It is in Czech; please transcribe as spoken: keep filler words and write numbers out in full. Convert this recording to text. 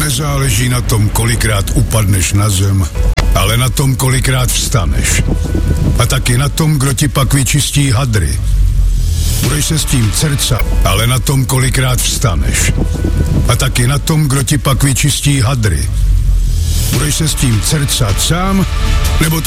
Nezáleží na tom, kolikrát upadneš na zem, ale na tom, kolikrát vstaneš. A taky na tom, kdo ti pak vyčistí hadry. Budeš se s tím cercat, ale na tom, kolikrát vstaneš. A taky na tom, kdo ti pak vyčistí hadry. Budeš se s tím cercat sám, nebo